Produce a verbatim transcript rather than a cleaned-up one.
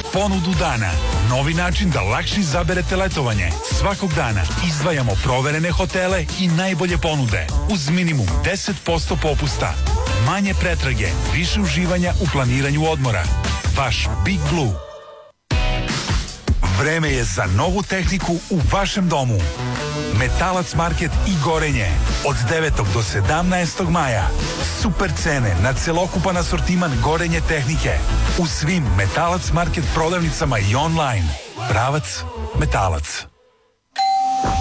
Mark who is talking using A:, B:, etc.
A: Ponudu dana. Novi način da lakše izaberete letovanje. Svakog dana izdvajamo proverene hotele i najbolje ponude. Uz minimum deset posto popusta. Manje pretrage, više uživanja u planiranju odmora. Vaš Big Blue. Vreme je za novu tehniku u vašem domu. Metalac Market i Gorenje. Od devetog do sedamnaestog maja. Super cene na celokupan asortiman Gorenje tehnike. U svim Metalac Market prodavnicama i online. Pravac Metalac.